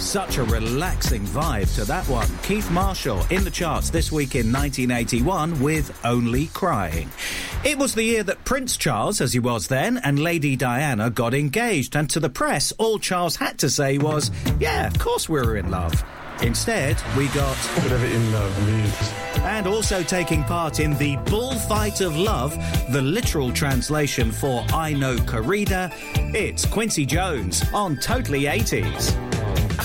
Such a relaxing vibe to that one. Keith Marshall in the charts this week in 1981 with Only Crying. It was the year that Prince Charles, as he was then, and Lady Diana got engaged, and to the press, all Charles had to say was, yeah, of course we were in love. Instead, we got... whatever in love means. And also taking part in the Bullfight of Love, the literal translation for I Know Corrida, it's Quincy Jones on Totally 80s.